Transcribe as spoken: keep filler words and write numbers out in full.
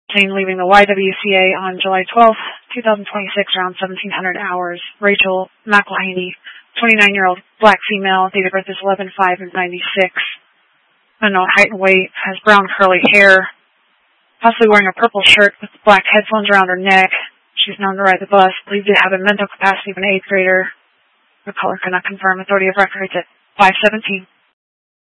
Plane leaving the Y W C A on July twelfth, two thousand twenty-six, around seventeen hundred hours. Rachel McElhaney, twenty-nine-year-old black female, date of birth is eleven five of ninety-six. Unknown height and weight, has brown curly hair, possibly wearing a purple shirt with black headphones around her neck. She's known to ride the bus, believed to have a mental capacity of an eighth grader. The caller cannot confirm. Authority of records at five seventeen.